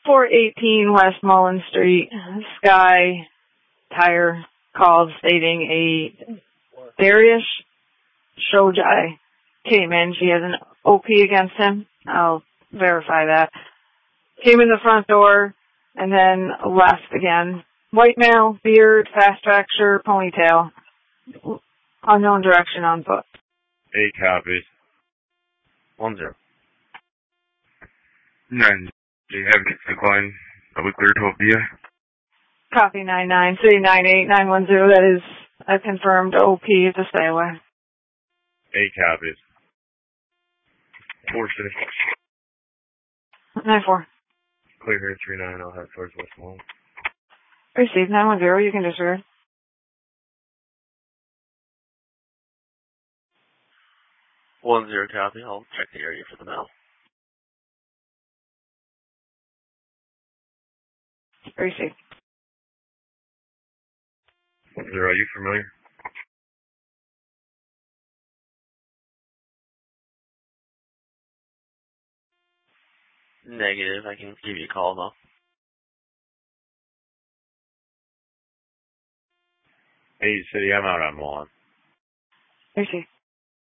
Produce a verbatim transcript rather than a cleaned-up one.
four eighteen West Mullen Street, Sky Tire called stating a Darius Shojai came in. She has an O P against him. I'll verify that. Came in the front door and then left again. White male, beard, fast track shirt, ponytail. Unknown direction on foot. Eight copies. One zero. Nine. Do you have a decline? Are we clear to O P A? Copy nine nine, City nine eight nine one zero. That is a confirmed O P to stay away. Eight copies. Four City. nine four. Clear here three nine. I'll head towards West Mullen. Received nine one zero. You can disregard. One zero copy. I'll check the area for the mail. Received. Zero, are you familiar? Negative. I can give you a call though. Eight City, I'm out on Mullen. Received.